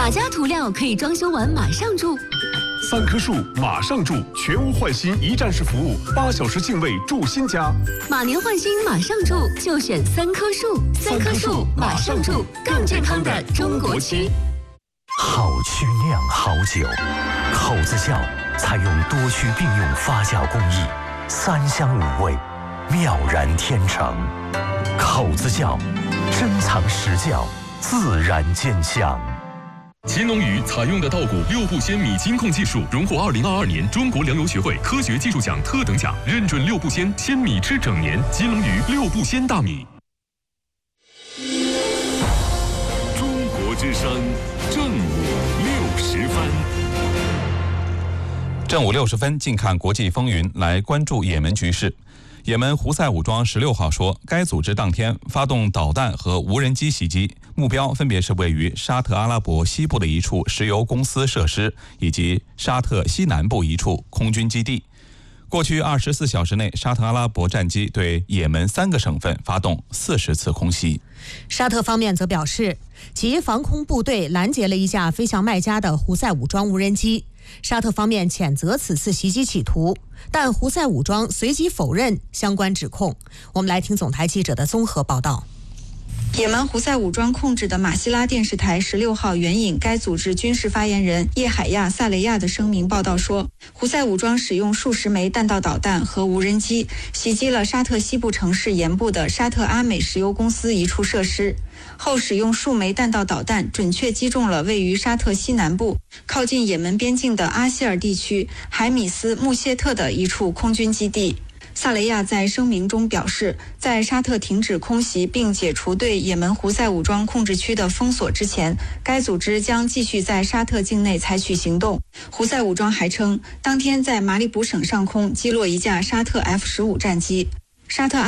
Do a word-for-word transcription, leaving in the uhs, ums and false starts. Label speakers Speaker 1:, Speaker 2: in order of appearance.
Speaker 1: 哪家涂料可以装修完马上住？
Speaker 2: 三棵树马上住，全屋换新一站式服务，八小时净位住新家。
Speaker 1: 马年换新马上住，就选三棵树。三棵树马上住，更健康的中国区。
Speaker 3: 好曲酿好酒，口子窖采用多区并用发酵工艺，三香五味，妙然天成。口子窖，珍藏实窖，自然见香。
Speaker 4: 乾隆鱼采用的稻谷六步鲜米金控技术，荣获二零二二年中国粮油学会科学技术奖特等奖，认准六步鲜，鲜米吃整年。乾隆鱼六步鲜大米。
Speaker 5: 中国之声，正午六十分。
Speaker 6: 正午六十分，近看国际风云，来关注也门局势。也门胡塞武装十六号说，该组织当天发动导弹和无人机袭击，目标分别是位于沙特阿拉伯西部的一处石油公司设施，以及沙特西南部一处空军基地。过去二十四小时内，沙特阿拉伯战机对也门三个省份发动四十次空袭。
Speaker 7: 沙特方面则表示，其防空部队拦截了一架飞向麦加的胡塞武装无人机。沙特方面谴责此次袭击企图，但胡塞武装随即否认相关指控。我们来听总台记者的综合报道。
Speaker 8: 也门胡塞武装控制的马希拉电视台十六号援引该组织军事发言人叶海亚·萨雷亚的声明报道说，胡塞武装使用数十枚弹道导弹和无人机袭击了沙特西部城市盐部的沙特阿美石油公司一处设施，后使用数枚弹道导弹准确击中了位于沙特西南部靠近也门边境的阿希尔地区海米斯穆谢特的一处空军基地。萨雷亚在声明中表示，在沙特停止空袭并解除对也门胡塞武装控制区的封锁之前，该组织将继续在沙特境内采取行动。胡塞武装还称，当天在马里卜省上空击落一架沙特 F 十五战机。沙特